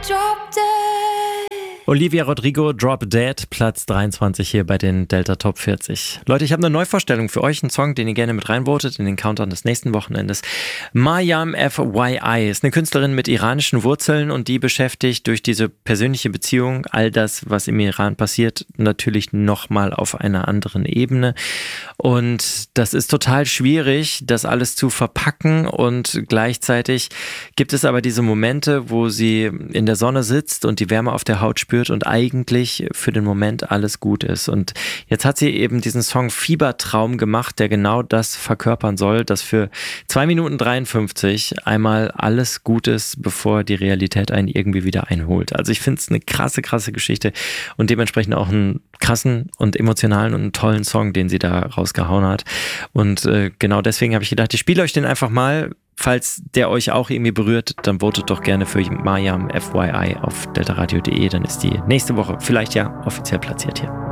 Olivia Rodrigo, Drop Dead, Platz 23 hier bei den Delta Top 40. Leute, ich habe eine Neuvorstellung für euch, einen Song, den ihr gerne mit reinvotet in den Countdown des nächsten Wochenendes. Mariam FYI ist eine Künstlerin mit iranischen Wurzeln und die beschäftigt durch diese persönliche Beziehung all das, was im Iran passiert, natürlich nochmal auf einer anderen Ebene. Und das ist total schwierig, das alles zu verpacken, und gleichzeitig gibt es aber diese Momente, wo sie in der Sonne sitzt und die Wärme auf der Haut spürt und eigentlich für den Moment alles gut ist. Und jetzt hat sie eben diesen Song Fiebertraum gemacht, der genau das verkörpern soll, dass für 2 Minuten 53 einmal alles gut ist, bevor die Realität einen irgendwie wieder einholt. Also ich finde es eine krasse Geschichte und dementsprechend auch einen krassen und emotionalen und einen tollen Song, den sie da rausgehauen hat. Und genau deswegen habe ich gedacht, ich spiele euch den einfach mal. Falls der euch auch irgendwie berührt, dann votet doch gerne für Mariam FYI auf deltaradio.de, dann ist die nächste Woche vielleicht ja offiziell platziert hier.